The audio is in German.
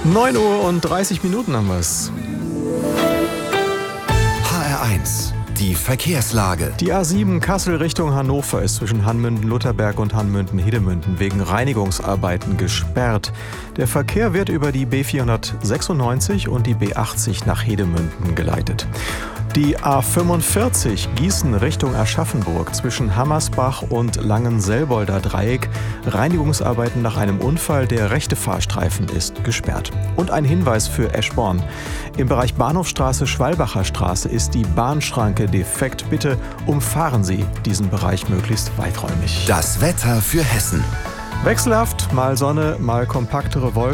9:30 Uhr haben wir es. HR1, die Verkehrslage. Die A7 Kassel Richtung Hannover ist zwischen Hanmünden-Lutherberg und Hanmünden-Hedemünden wegen Reinigungsarbeiten gesperrt. Der Verkehr wird über die B496 und die B80 nach Hedemünden geleitet. Die A45 Gießen Richtung Aschaffenburg zwischen Hammersbach und Langenselbolder Dreieck. Reinigungsarbeiten nach einem Unfall, der rechte Fahrstreifen ist gesperrt. Und ein Hinweis für Eschborn. Im Bereich Bahnhofstraße Schwalbacher Straße ist die Bahnschranke defekt. Bitte umfahren Sie diesen Bereich möglichst weiträumig. Das Wetter für Hessen. Wechselhaft, mal Sonne, mal kompaktere Wolken.